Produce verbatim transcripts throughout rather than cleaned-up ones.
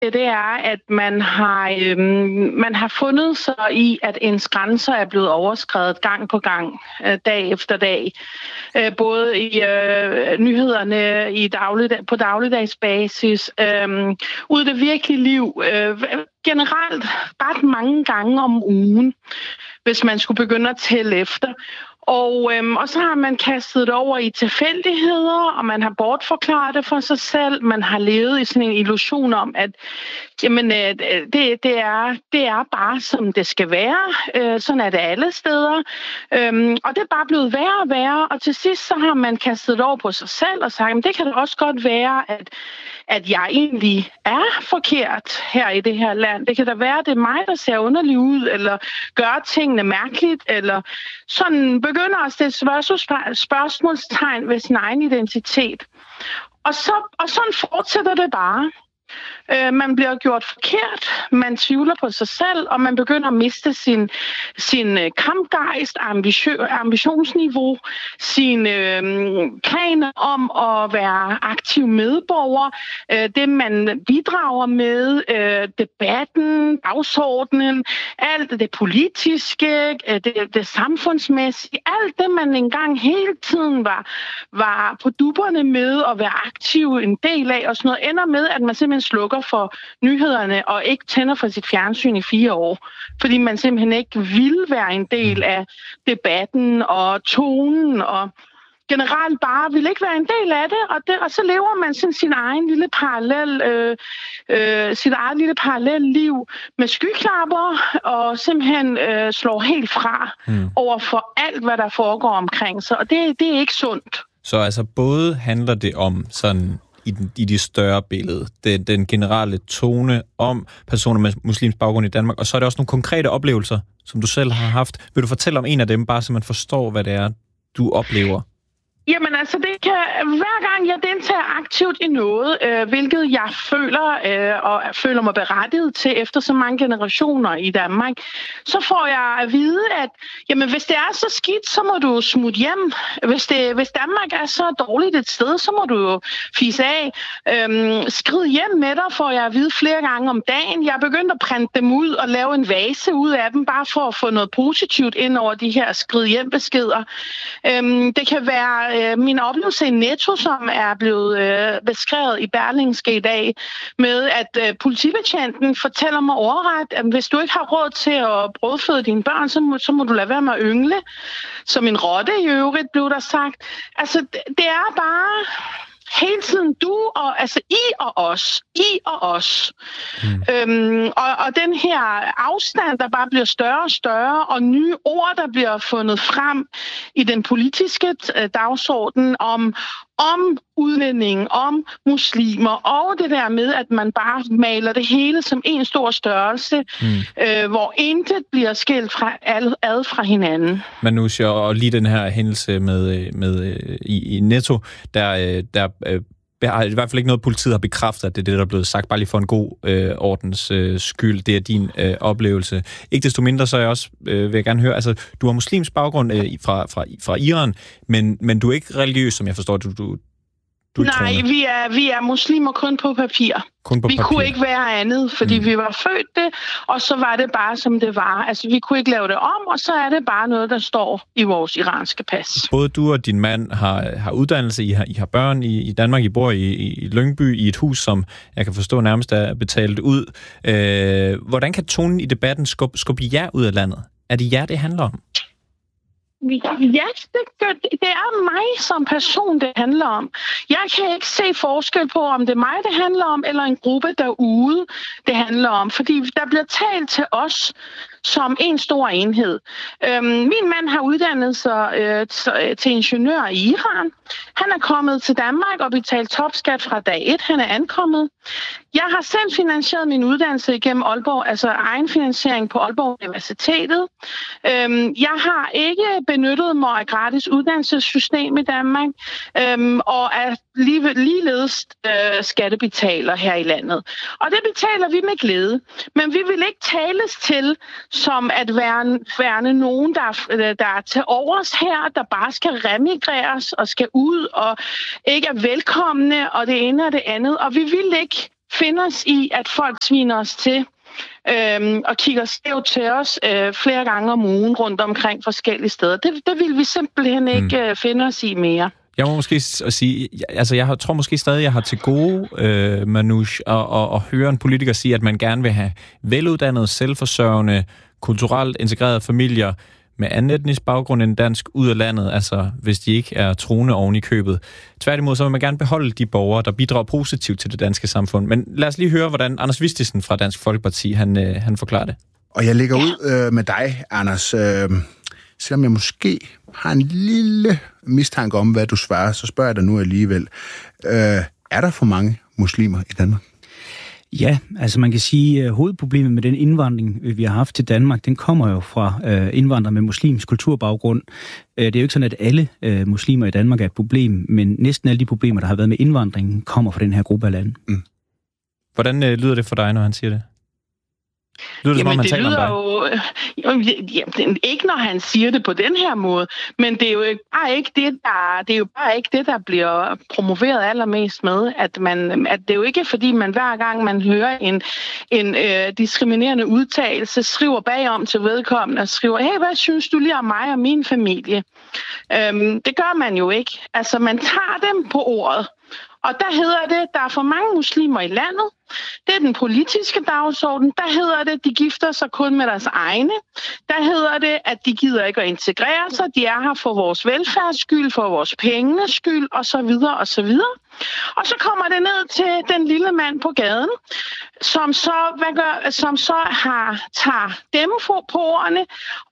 det, det er, at man har, øhm, man har fundet sig i, at ens grænser er blevet overskredet gang på gang, øh, dag efter dag. Øh, både i øh, nyhederne i dagligdag, på dagligdags basis, øh, ude i det virkelige liv, øh, generelt ret mange gange om ugen, hvis man skulle begynde at tælle efter. Og, øhm, og så har man kastet det over i tilfældigheder, og man har bortforklaret det for sig selv. Man har levet i sådan en illusion om, at jamen, øh, det, det, er, det er bare, som det skal være. Øh, sådan er det alle steder. Øhm, og det er bare blevet værre og værre. Og til sidst så har man kastet det over på sig selv og sagt, jamen, det kan da også godt være, at, at jeg egentlig er forkert her i det her land. Det kan da være, at det er mig, der ser underlig ud, eller gør tingene mærkeligt, eller sådan begynder at stille spørgsmålstegn ved sin egen identitet. Og, så, og sådan fortsætter det bare. Øh, man bliver gjort forkert, man tvivler på sig selv, og man begynder at miste sin, sin kampgejst, ambition, ambitionsniveau, sine øh, planer om at være aktiv medborger, øh, det man bidrager med, øh, debatten, dagsordenen, alt det politiske, øh, det, det samfundsmæssige, alt det man engang hele tiden var, var på dupperne med at være aktiv en del af, og sådan noget ender med, at man simpelthen slukker for nyhederne og ikke tænder for sit fjernsyn i fire år, fordi man simpelthen ikke vil være en del af debatten og tonen og generelt bare vil ikke være en del af det, og, det, og så lever man sådan sin egen lille parallel, øh, øh, sit eget lille parallel liv med skyklapper og simpelthen øh, slår helt fra mm. over for alt, hvad der foregår omkring sig, og det, det er ikke sundt. Så altså både handler det om sådan i, den, i de større billede, den, den generelle tone om personer med muslimsk baggrund i Danmark, og så er der også nogle konkrete oplevelser, som du selv har haft. Vil du fortælle om en af dem, bare så man forstår, hvad det er, du oplever? Jamen altså, det kan, hver gang jeg deltager aktivt i noget, øh, hvilket jeg føler øh, og føler mig berettiget til efter så mange generationer i Danmark, så får jeg at vide, at jamen, hvis det er så skidt, så må du smutte hjem. Hvis, det, hvis Danmark er så dårligt et sted, så må du jo fise af. Øhm, skrid hjem med dig, får jeg at vide flere gange om dagen. Jeg er begyndt at printe dem ud og lave en vase ud af dem, bare for at få noget positivt ind over de her skrid hjem beskeder. Øhm, det kan være min oplevelse i Netto, som er blevet øh, beskrevet i Berlingske i dag, med at øh, politibetjenten fortæller mig overret, at hvis du ikke har råd til at brødføde dine børn, så må, så må du lade være med at yngle. Som en rotte i øvrigt, blev der sagt. Altså, det, det er bare hele tiden du og altså I og os, I og os. Mm. Øhm, og, og den her afstand, der bare bliver større og større, og nye ord, der bliver fundet frem i den politiske uh, dagsorden om, om udlænding, om muslimer, og det der med, at man bare maler det hele som en stor størrelse, mm. øh, hvor intet bliver skilt fra, ad fra hinanden. Manusha, og lige den her hændelse med, med i, i Netto, der, der er i hvert fald ikke noget, politiet har bekræftet, at det er det, der er blevet sagt, bare lige for en god øh, ordens øh, skyld. Det er din øh, oplevelse. Ikke desto mindre, så er jeg også, øh, vil jeg gerne høre, altså, du har muslimsk baggrund øh, fra, fra, fra Iran, men, men du er ikke religiøs, som jeg forstår, du, du Du Nej, vi er, vi er muslimer kun på papir. Kun på vi papir. kunne ikke være andet, fordi mm. vi var født det, og så var det bare, som det var. Altså, vi kunne ikke lave det om, og så er det bare noget, der står i vores iranske pas. Både du og din mand har, har uddannelse, I har, I har børn i, i Danmark, I bor i, i Lyngby, i et hus, som jeg kan forstå nærmest er betalt ud. Øh, hvordan kan tonen i debatten skubbe, skubbe jer ud af landet? Er det jer, det handler om? Ja, det, gør, det er mig som person, det handler om. Jeg kan ikke se forskel på, om det er mig, det handler om, eller en gruppe derude, det handler om. Fordi der bliver talt til os som en stor enhed. Øhm, min mand har uddannet sig øh, til ingeniør i Iran. Han er kommet til Danmark og betalt topskat fra dag et. Han er ankommet. Jeg har selv finansieret min uddannelse igennem Aalborg, altså egenfinansiering på Aalborg Universitetet. Øhm, jeg har ikke benyttet mig af gratis uddannelsessystem i Danmark, øhm, og er lige, ligeledes øh, skattebetaler her i landet. Og det betaler vi med glæde. Men vi vil ikke tales til som at være, være nogen, der, der er til overs her, der bare skal remigreres og skal ud og ikke er velkomne, og det ene og det andet. Og vi vil ikke finde os i, at folk sviner os til, Øhm, og kigger skævt til os øh, flere gange om ugen rundt omkring forskellige steder. Det, det vil vi simpelthen ikke mm. øh, finde os i mere. Jeg må måske sige, altså jeg tror måske stadig, jeg har til gode, øh, Manoush, at, at, at høre en politiker sige, at man gerne vil have veluddannede, selvforsørgende, kulturelt integrerede familier med anden etnisk baggrund end dansk ud af landet, altså hvis de ikke er troende oven i købet. Tværtimod så vil man gerne beholde de borgere, der bidrager positivt til det danske samfund. Men lad os lige høre, hvordan Anders Vistisen fra Dansk Folkeparti, han, øh, han forklarer det. Og jeg lægger ud øh, med dig, Anders. Øh, selvom jeg måske har en lille mistanke om, hvad du svarer, så spørger jeg dig nu alligevel. Øh, er der for mange muslimer i Danmark? Ja, altså man kan sige, at hovedproblemet med den indvandring, vi har haft til Danmark, den kommer jo fra øh, indvandrere med muslimsk kulturbaggrund. Øh, det er jo ikke sådan, at alle øh, muslimer i Danmark er et problem, men næsten alle de problemer, der har været med indvandringen, kommer fra den her gruppe af lande. Mm. Hvordan øh, lyder det for dig, når han siger det? Lyder det, Jamen, som om han det taler lyder om dig? jo... Jamen, ikke når han siger det på den her måde, men det er jo bare ikke det, der, det, er jo bare ikke det, der bliver promoveret allermest med, at, man, at det er jo ikke, fordi man hver gang, man hører en, en øh, diskriminerende udtalelse, skriver bagom til vedkommende og skriver, hey, hvad synes du lige om mig og min familie? Øhm, det gør man jo ikke. Altså, man tager dem på ordet. Og der hedder det, at der er for mange muslimer i landet. Det er den politiske dagsorden. Der hedder det, at de gifter sig kun med deres egne. Der hedder det, at de gider ikke at integrere sig. De er her for vores velfærds skyld, for vores penges skyld, osv. osv. Og så kommer det ned til den lille mand på gaden, som så, hvad gør, som så har, tager dem på ordene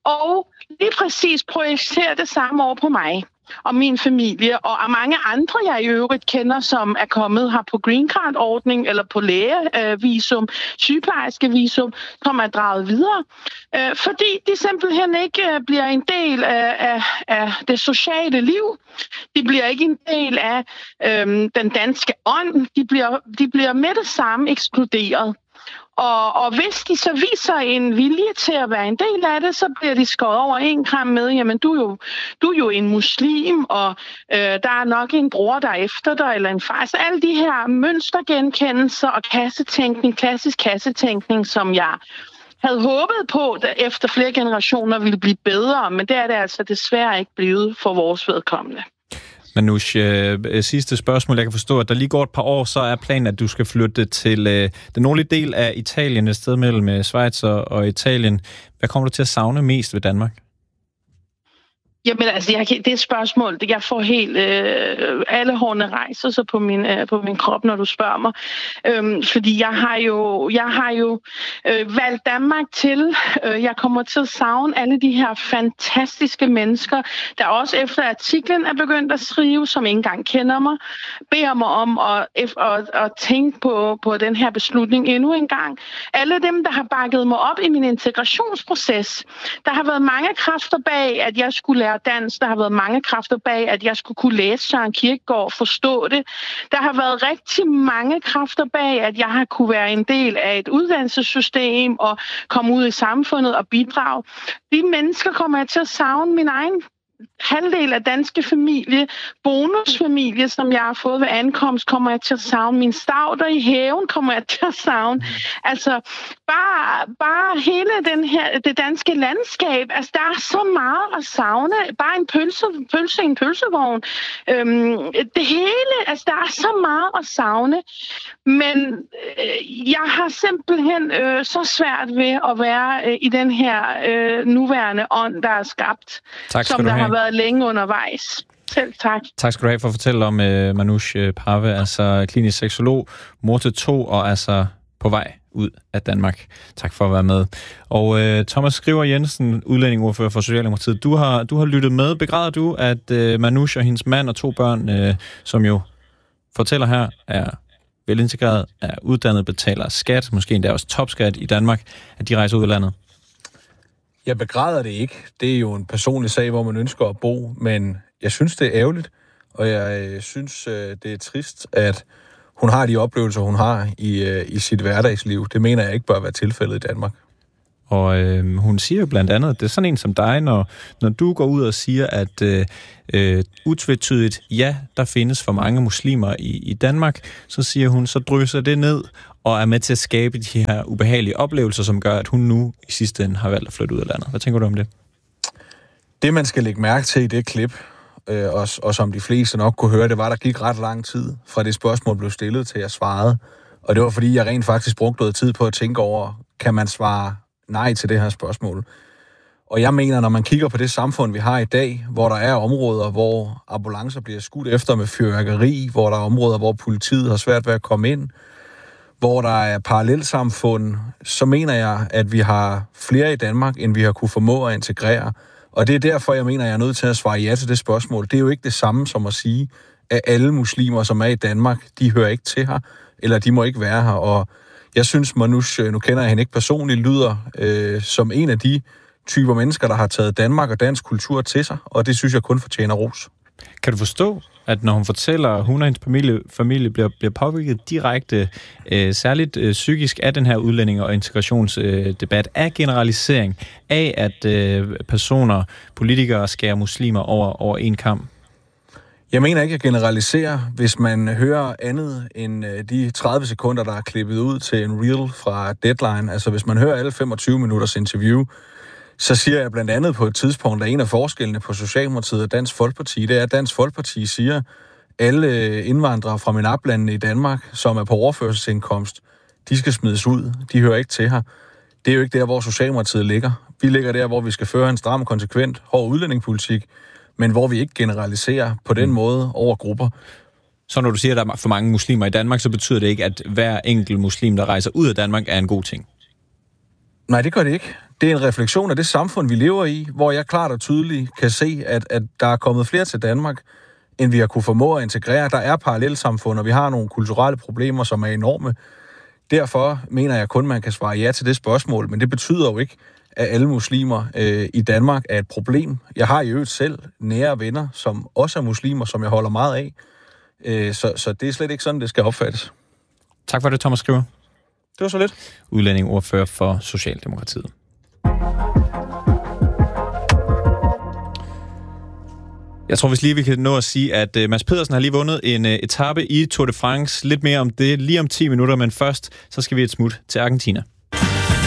og lige præcis projicerer det samme over på mig og min familie, og mange andre, jeg i øvrigt kender, som er kommet her på green card-ordning, eller på lægevisum, sygeplejerskevisum, som er draget videre. Øh, fordi de simpelthen ikke øh, bliver en del af, af, af det sociale liv. De bliver ikke en del af øh, den danske ånd. De bliver, de bliver med det samme ekskluderet. Og, og hvis de så viser en vilje til at være en del af det, så bliver de skåret over en kram med, jamen du er jo, du er jo en muslim, og øh, der er nok en bror, der er efter dig, eller en far. Så alle de her mønstergenkendelser og kassetænkning, klassisk kassetænkning, som jeg havde håbet på, at efter flere generationer ville blive bedre, men det er det altså desværre ikke blevet for vores vedkommende. Manoush, øh, sidste spørgsmål. Jeg kan forstå, at der lige går et par år, så er planen, at du skal flytte til øh, den nordlige del af Italien, et sted mellem Schweiz og, og Italien. Hvad kommer du til at savne mest ved Danmark? Jamen altså, jeg, det er et spørgsmål. Jeg får helt... Øh, alle hårene rejser sig på min, øh, på min krop, når du spørger mig. Øhm, fordi jeg har jo, jeg har jo øh, valgt Danmark til. Øh, jeg kommer til at savne alle de her fantastiske mennesker, der også efter artiklen er begyndt at skrive, som ikke engang kender mig, beder mig om at, at, at tænke på, på den her beslutning endnu en gang. Alle dem, der har bakket mig op i min integrationsproces. Der har været mange kræfter bag, at jeg skulle lære dans. Der har været mange kræfter bag, at jeg skulle kunne læse Søren Kierkegaard og forstå det. Der har været rigtig mange kræfter bag, at jeg har kunne være en del af et uddannelsessystem og komme ud i samfundet og bidrage. De mennesker kommer jeg til at savne min egen halvdel af danske familie, bonusfamilie, som jeg har fået ved ankomst, kommer jeg til at savne. Min stauder i haven kommer jeg til at savne. Altså, bare, bare hele den her, det danske landskab, altså, der er så meget at savne. Bare en pølse, pølse en pølsevogn. Øhm, det hele, altså, der er så meget at savne. Men øh, jeg har simpelthen øh, så svært ved at være øh, i den her øh, nuværende ånd, der er skabt. Tak skal som du der have. har været længe undervejs. Selv tak. Tak skal du have for at fortælle om uh, Manoush Parve, altså klinisk seksolog, mor til to og altså på vej ud af Danmark. Tak for at være med. Og uh, Thomas Skriver Jensen, udlændingeordfører for Socialdemokratiet, du har, du har lyttet med. Begræder du, at uh, Manoush og hendes mand og to børn, uh, som jo fortæller her, er velintegreret, er uddannet, betaler skat, måske endda også topskat i Danmark, at de rejser ud af landet? Jeg begræder det ikke. Det er jo en personlig sag, hvor man ønsker at bo, men jeg synes, det er ærgerligt, og jeg synes, det er trist, at hun har de oplevelser, hun har i, i sit hverdagsliv. Det mener jeg ikke bør være tilfældet i Danmark. Og øh, hun siger jo blandt andet, at det er sådan en som dig, når, når du går ud og siger, at øh, øh, utvetydigt, ja, der findes for mange muslimer i, i Danmark, så siger hun, så drysser det ned og er med til at skabe de her ubehagelige oplevelser, som gør, at hun nu i sidste ende har valgt at flytte ud af landet. Hvad tænker du om det? Det, man skal lægge mærke til i det klip, øh, og, og som de fleste nok kunne høre, det var, at der gik ret lang tid fra det spørgsmål blev stillet til jeg svarede. Og det var, fordi jeg rent faktisk brugte noget tid på at tænke over, kan man svare nej til det her spørgsmål? Og jeg mener, når man kigger på det samfund, vi har i dag, hvor der er områder, hvor ambulancer bliver skudt efter med fyrværkeri, hvor der er områder, hvor politiet har svært ved at komme ind, hvor der er parallelsamfund, så mener jeg, at vi har flere i Danmark, end vi har kunne formå at integrere. Og det er derfor, jeg mener, at jeg er nødt til at svare ja til det spørgsmål. Det er jo ikke det samme som at sige, at alle muslimer, som er i Danmark, de hører ikke til her, eller de må ikke være her. Og jeg synes, Manoush, nu kender jeg hende ikke personligt, lyder øh, som en af de typer mennesker, der har taget Danmark og dansk kultur til sig, og det synes jeg kun fortjener ros. Kan du forstå, at når hun fortæller, at hun og hendes familie, familie bliver, bliver påvirket direkte, øh, særligt øh, psykisk af den her udlænding- og integrationsdebat, øh, af generalisering, af at øh, personer, politikere skærer muslimer over, over en kamp? Jeg mener ikke at generalisere, hvis man hører andet end de tredive sekunder, der er klippet ud til en reel fra Deadline. Altså hvis man hører alle femogtyve minutters interview, så siger jeg blandt andet på et tidspunkt, at en af forskellene på Socialdemokratiet og Dansk Folkeparti, det er, at Dansk Folkeparti siger, at alle indvandrere fra MENAPT-landene i Danmark, som er på overførselsindkomst, de skal smides ud. De hører ikke til her. Det er jo ikke der, hvor Socialdemokratiet ligger. Vi ligger der, hvor vi skal føre en stram, konsekvent, hård udlændingepolitik, men hvor vi ikke generaliserer på den måde over grupper. Så når du siger, at der er for mange muslimer i Danmark, så betyder det ikke, at hver enkelt muslim, der rejser ud af Danmark, er en god ting? Nej, det gør det ikke. Det er en refleksion af det samfund, vi lever i, hvor jeg klart og tydeligt kan se, at, at der er kommet flere til Danmark, end vi har kunne formå at integrere. Der er parallelsamfund, og vi har nogle kulturelle problemer, som er enorme. Derfor mener jeg kun, man kan svare ja til det spørgsmål, men det betyder jo ikke, at alle muslimer øh, i Danmark er et problem. Jeg har i øvrigt selv nære venner, som også er muslimer, som jeg holder meget af. Øh, så, så det er slet ikke sådan, det skal opfattes. Tak for det, Thomas Skriver. Det var så lidt. Udlændingeordfører for Socialdemokratiet. Jeg tror vist lige, vi kan nå at sige, at uh, Mads Pedersen har lige vundet en uh, etape i Tour de France. Lidt mere om det lige om ti minutter, men først så skal vi et smut til Argentina.